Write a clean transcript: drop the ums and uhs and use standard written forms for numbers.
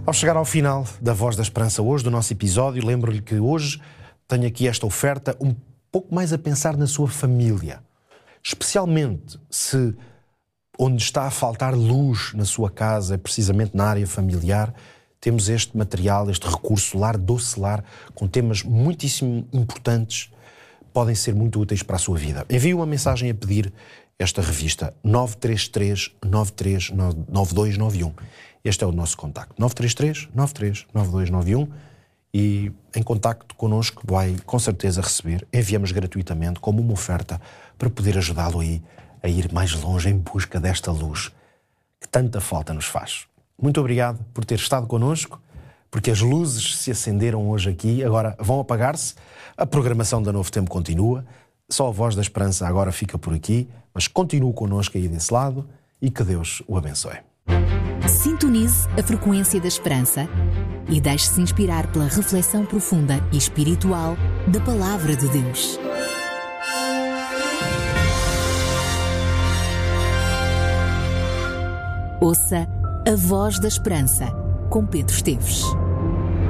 Ao chegar ao final da Voz da Esperança hoje, do nosso episódio, lembro-lhe que hoje tenho aqui esta oferta um pouco mais a pensar na sua família. Especialmente se onde está a faltar luz na sua casa, precisamente na área familiar, temos este material, este recurso Lar Doce Lar, com temas muitíssimo importantes, podem ser muito úteis para a sua vida. Envie uma mensagem a pedir esta revista, 933-939291. Este é o nosso contacto, 933-939291, e em contacto connosco vai com certeza receber, enviamos gratuitamente como uma oferta para poder ajudá-lo a ir mais longe em busca desta luz que tanta falta nos faz. Muito obrigado por ter estado connosco, porque as luzes se acenderam hoje aqui, agora vão apagar-se, a programação da Novo Tempo continua, só a Voz da Esperança agora fica por aqui, mas continue connosco aí desse lado e que Deus o abençoe. Sintonize a frequência da esperança e deixe-se inspirar pela reflexão profunda e espiritual da Palavra de Deus. Ouça a Voz da Esperança, com Pedro Esteves.